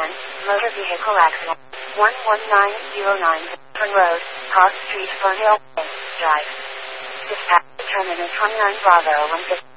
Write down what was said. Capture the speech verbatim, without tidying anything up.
one, motor vehicle accident. one one nine zero nine, Front Road, Park Street, Ferndale, Drive. Dispatch, terminal twenty-nine Bravo one fifty.